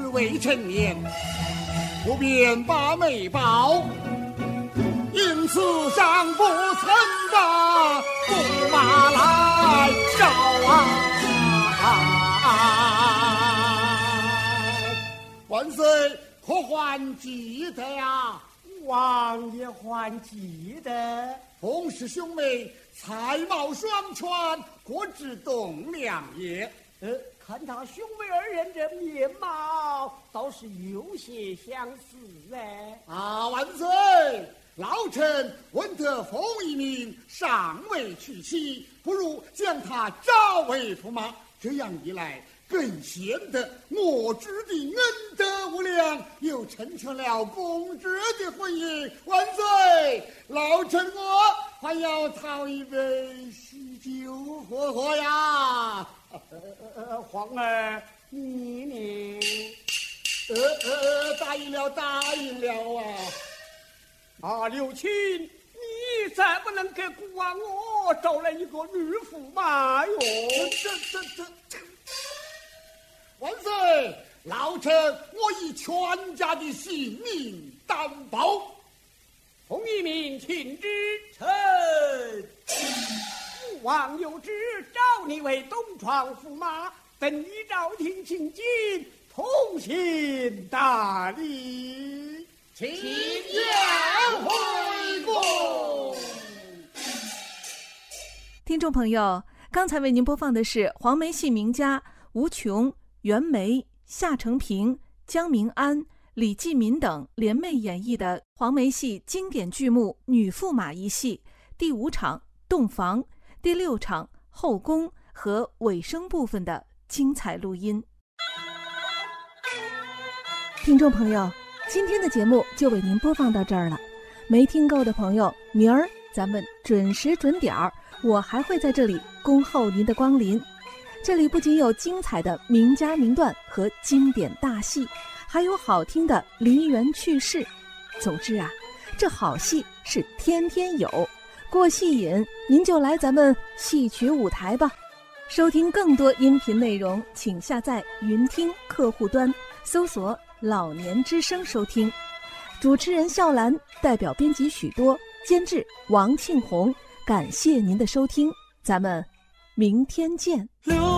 未成年，不便把媒报，因此上不曾把驸马来召万岁，可还记得呀？ 王爷还记得， 同是兄妹，才貌双全，各知栋梁也。 看他兄妹二人这面貌，倒是有些相似哎。 万岁！老臣闻得封一名尚未娶妻，不如将他招为驸马，这样一来，更显得我知的恩德无量，又成全了公主的婚姻。万岁！老臣我还要讨一杯喜酒喝喝呀！ 皇儿，你答应了啊！ 刘钦，你再不能给孤王我找来一个女驸马哟！ 这，万岁！老臣我以全家的性命担保。 封一名请之。 臣父王有旨，召你为东床驸马，等你朝廷请进，同行大礼。 请将回宫。 听众朋友，刚才为您播放的是黄梅戏名家吴琼、袁枚、夏承平、江明安、李继民等联袂演绎的黄梅戏经典剧目《女驸马》一戏第5场洞房、第6场后宫和尾声部分的精彩录音。听众朋友，今天的节目就为您播放到这儿了。没听够的朋友，明儿咱们准时准点儿，我还会在这里恭候您的光临。这里不仅有精彩的名家名段和经典大戏，还有好听的梨园趣事。总之啊，这好戏是天天有。过戏瘾，您就来咱们戏曲舞台吧。收听更多音频内容，请下载云听客户端，搜索老年之声收听。主持人笑兰，代表编辑许多，监制王庆红，感谢您的收听，咱们明天见。